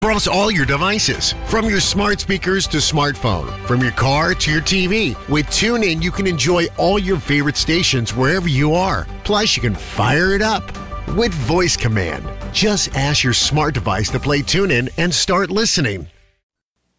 Across all your devices, from your smart speakers to smartphone, from your car to your TV. With TuneIn, you can enjoy all your favorite stations wherever you are. Plus, you can fire it up with voice command. Just ask your smart device to play TuneIn and start listening.